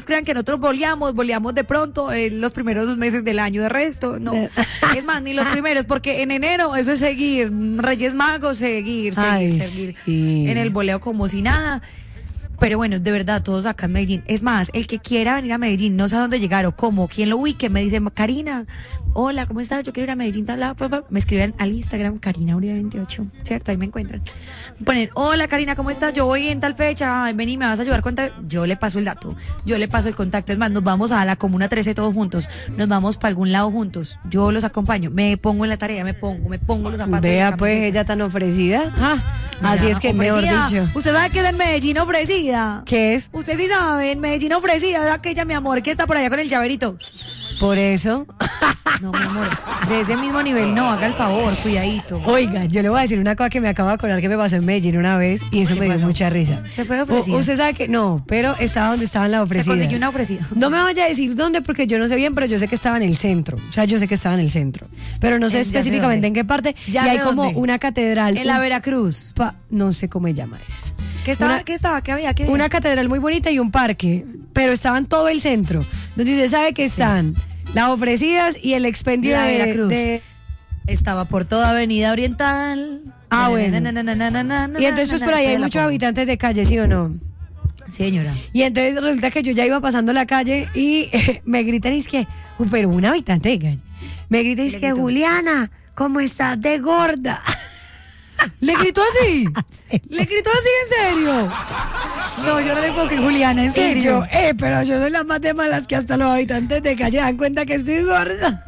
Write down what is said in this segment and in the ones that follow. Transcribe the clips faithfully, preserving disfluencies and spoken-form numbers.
crean que nosotros boleamos, boleamos de pronto en los primeros dos meses del año, de resto, no. Es más, ni los primeros, porque en enero eso es seguir, Reyes Magos, seguir, seguir, Ay, seguir. Sí. En el boleo como si nada. Pero bueno, de verdad, todos acá en Medellín. Es más, el que quiera venir a Medellín, no sé a dónde llegar o cómo, quien lo ubique, me dice, Karina, hola, ¿cómo estás? Yo quiero ir a Medellín, tal, tal, tal. Me escriben al Instagram, Karina Uribe veintiocho, ¿cierto? Ahí me encuentran. Ponen, hola, Karina, ¿cómo estás? Yo voy en tal fecha, ay, vení, me vas a ayudar con tal. Yo le paso el dato, yo le paso el contacto. Es más, nos vamos a la Comuna trece todos juntos, nos vamos para algún lado juntos. Yo los acompaño, me pongo en la tarea, me pongo, me pongo los zapatos. Vea, pues, ella tan ofrecida. Ah, así Mira, es que, ofrecida. mejor dicho. ¿Usted sabe que es en Medellín ofrecida? ¿Qué es? Usted sí sabe, en Medellín ofrecida es aquella, mi amor, que está por allá con el llaverito. Por eso. No, mi amor, de ese mismo nivel no, haga el favor, cuidadito. Oiga, yo le voy a decir una cosa que me acabo de acordar que me pasó en Medellín una vez y eso ¿Qué me dio pasó? mucha risa. ¿Se fue ofrecida? U- usted sabe que no, pero estaba donde estaban las Se ofrecidas. consiguió una ofrecida. No me vaya a decir dónde porque yo no sé bien, pero yo sé que estaba en el centro. O sea, yo sé que estaba en el centro. Pero no sé Eh, ya sé específicamente dónde. en qué parte. Ya y hay sé como dónde. una catedral. En la un Veracruz. pa- no sé cómo se llama eso. ¿Qué estaba? Una- ¿Qué estaba? ¿Qué había? ¿Qué había? Una catedral muy bonita y un parque, pero estaba en todo el centro. Entonces usted sabe que están las ofrecidas y el expendio La de, Veracruz. de- Estaba por toda Avenida Oriental. Ah, bueno. Na, na, na, na, na, na, na, Y entonces na, por ahí na, hay na, muchos la pongo. habitantes de calle, ¿sí o no? Sí, señora. Y entonces resulta que yo ya iba pasando la calle y me gritan, es que, pero un habitante de calle, me gritan, es Le que gritó. Juliana, ¿cómo estás de gorda? ¿Le gritó así? ¿Le gritó así en serio? No, yo no le puedo creer, Juliana, en Y serio. yo, eh, pero yo soy la más de malas que hasta los habitantes de calle dan cuenta que estoy gorda.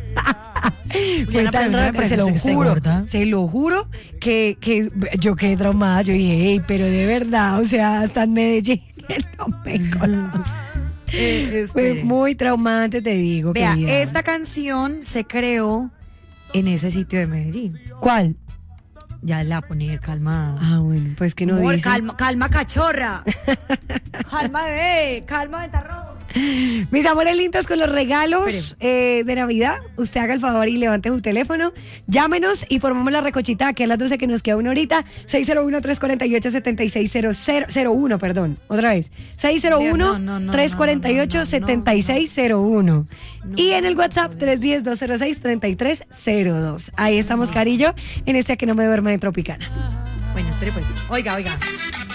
Fue Juliana, tan pero no raro, me parece se lo que esté juro, gorda. se lo juro que, que yo quedé traumada. Yo dije, hey, pero de verdad, o sea, hasta en Medellín no me conoce. Eh, Fue espere. muy traumante, te digo. Vea, querida. esta canción se creó en ese sitio de Medellín. ¿Cuál? Ya la voy a poner, calma. Ah, bueno, pues que no Amor, dice. calma, calma, cachorra. Calma, bebé. Calma, ventarrón. Mis amores lindos, con los regalos eh, de Navidad, usted haga el favor y levante su teléfono, llámenos y formamos la recochita que a las doce que nos queda una horita, seis cero uno, tres cuatro ocho, siete seis cero uno, perdón, otra vez, seis cero uno, tres cuatro ocho, siete seis cero uno y en el WhatsApp tres uno cero, dos cero seis, tres tres cero dos. Ahí estamos, Carillo, en este que no me duerme de Tropicana. Bueno, espere pues. Oiga, oiga.